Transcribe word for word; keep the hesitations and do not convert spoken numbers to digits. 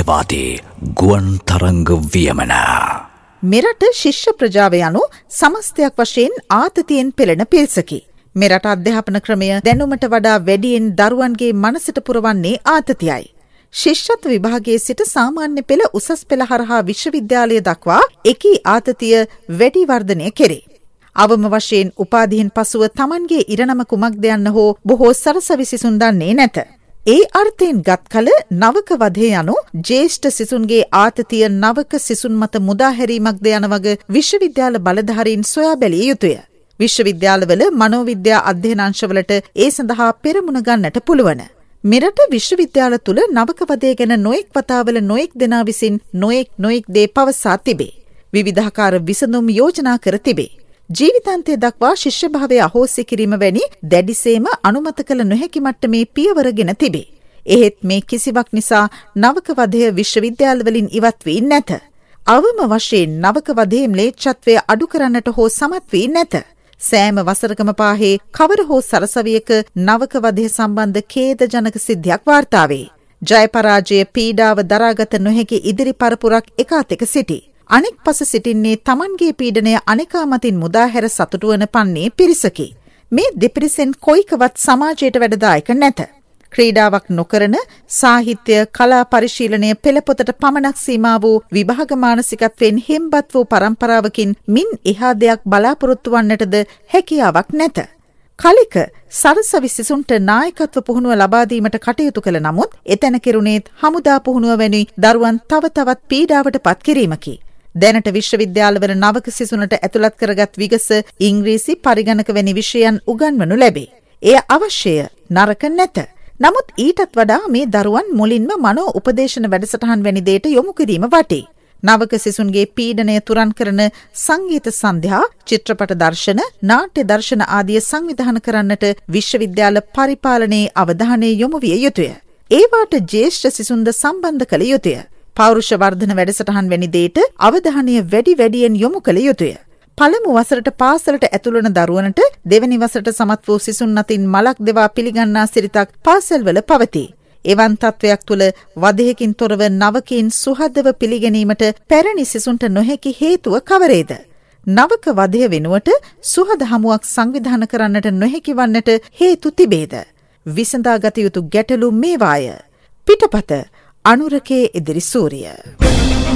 ජාතිකවාදී ගුවන් තරංග වියමන. මෙරට ශිෂ්‍ය ප්‍රජාව යනු සමස්තයක් වශයෙන් ආතතියෙන් පෙළෙන පිරිසකි. මෙරට අධ්‍යාපන ක්‍රමය දැනුමට වඩා වැඩියෙන් දරුවන්ගේ මනසට පුරවන්නේ ආතතියයි. ශිෂ්‍යත්ව විභාගයේ සිට සාමාන්‍ය පෙළ උසස් පෙළ හරහා විශ්වවිද්‍යාලය දක්වා එකී ආතතිය වැඩි වර්ධනය කෙරේ. අවම වශයෙන් උපාධියෙන් පසුව තමන්ගේ ඉරණම කුමක්ද යන්න හෝ බොහෝ සරසවි සිසුන් දන්නේ නැත. ඒ අර්ථයෙන් ගත් කල නවක වධය යනු ජ්‍යෙෂ්ඨ සිසුන්ගේ ආතතිය නවක සිසුන් මත මුදාහැරීමක්ද යන වග විශ්වවිද්‍යාල බලධාරීන් සොයා බැලිය යුතුය. විශ්වවිද්‍යාලවල මනෝවිද්‍යා අධ්‍යයනාංශවලට ඒ සඳහා පෙරමුණ ගන්නට පුළුවන්. මෙරට විශ්වවිද්‍යාල තුළ නවක වධය ගැන නොයෙක් වතාවල නොයෙක් දෙනා විසින් නොයෙක් නොයෙක් දේ පවසා තිබේ. විවිධාකාර විසඳුම් යෝජනා කර තිබේ. ජීවිතාන්තය දක්වා ශිෂ්‍යභාවය අහෝසි කිරීම වැනි දැඩිසේම අනුමත කළ නොහැකි මට්ටමේ පියවරගෙන තිබේ. එහෙත් මේ කිසිවක් නිසා නවක වධය විශ්වවිද්‍යාලවලින් ඉවත් වී නැත. අවම වශයෙන් නවක වධයේ ම්ලේච්ඡත්වය අඩු කරන්නට හෝ සමත් වී නැත. සෑම වසරකම පාහේ කවර හෝ සරසවියක නවක වධය සම්බන්ධ ඛේදජනක සිද්ධියක් වාර්තා වේ. ජය පරාජය පීඩාව දරාගත නොහැකි ඉදිරි පරපුරක් එකාතෙක සිටි. අනෙක් පස සිටින්නේ තමන්ගේ පීඩනය අනෙකා මතින් මුදාහැර සතුටු වන පන්නේ පිරිසකි. මේ දෙපිරිසෙන් කොයිකවත් සමාජයට වැඩදායක නැත. ක්‍රීඩාවක් නොකරන සාහිත්‍ය කලා පරිශීලනය පෙළපොතට පමණක් සීමා වූ විභාග මානසිකත්වයෙන් හෙම්බත් වූ පරම්පරාවකින් මින් එහා දෙයක් බලාපොරොත්තු වන්නටද හැකියාවක් නැත. කලික සරසවි සිසුන්ට නායකත්ව පුහුණුව ලබා දීමට කටයුතු කළ නමුත් එතැන කෙරුණේත් හමුදා පුහුණුව වැනි දරුවන් තව තවත් පීඩාවට පත් කිරීමකි. දැනට විශ්වවිද්‍යාලවල නවක සිසුනට ඇතුළත් කරගත් විගස ඉංග්‍රීසි පරිගණක වැනි විෂයන් උගන්වනු ලැබේ. එය අවශ්‍යය, නරක නැත. නමුත් ඊටත් වඩා මේ දරුවන් මුලින්ම මනෝ උපදේශන වැඩසටහන් වැනි දේට යොමු කිරීම වටේ. නවක සිසුන්ගේ පීඩනය තුරන් කරන සංගීත සන්ධ්‍යා, චිත්‍රපට දර්ශන, නාට්‍ය දර්ශන ආදිය සංවිධානය කරන්නට විශ්වවිද්‍යාල පරිපාලනයේ අවධානය යොමු විය යුතුය. ඒවාට ජ්‍යෙෂ්ඨ සිසුන්ද සම්බන්ධ කළ යුතුය. පෞරුෂ වර්ධන වැඩසටහන් වැනි දේට අවධානය වැඩි වැඩියෙන් යොමු කළ යුතුය. පළමු වසරට පාසලට ඇතුළු වන දරුවනට දෙවැනි වසරට සමත් වූ සිසුන් අතින් මලක් දෙවා පිළිගන්නා සිරිතක් පාසල්වල පවතී. එවන් තත්වයක් තුළ වධයකින් තොරව නවකීන් සුහදව පිළිගැනීමට පැරණි සිසුන්ට නොහැකි හේතුව කවරේද? නවක වධය වෙනුවට සුහද හමුවක් සංවිධානය කරන්නට නොහැකි වන්නට හේතු තිබේද? විසඳාගත යුතු ගැටලු මේවාය. පිටපත අනුරකේ ඉදිරි සූරිය.